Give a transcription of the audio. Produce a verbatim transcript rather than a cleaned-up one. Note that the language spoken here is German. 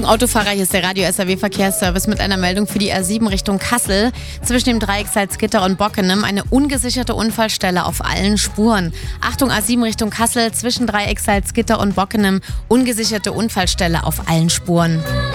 Achtung Autofahrer, hier ist der Radio-S R W-Verkehrsservice mit einer Meldung für die A sieben Richtung Kassel. Zwischen dem Dreieck Salzgitter und Bockenem eine ungesicherte Unfallstelle auf allen Spuren. Achtung A sieben Richtung Kassel, zwischen Dreieck Salzgitter und Bockenem ungesicherte Unfallstelle auf allen Spuren.